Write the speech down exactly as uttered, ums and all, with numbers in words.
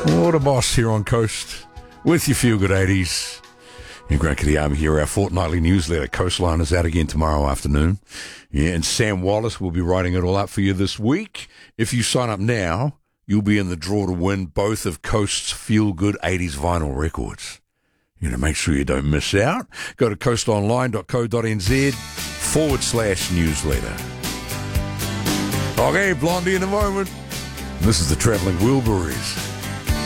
What a boss here on Coast with your Feel Good eighties. And Grant Kidiyama here, our fortnightly newsletter. Coastline is out again tomorrow afternoon. Yeah, and Sam Wallace will be writing it all up for you this week. If you sign up now, you'll be in the draw to win both of Coast's Feel Good eighties vinyl records. You know, make sure you don't miss out. Go to coastonline.co.nz forward slash newsletter. Okay, Blondie in a moment. This is the Travelling Wilburys.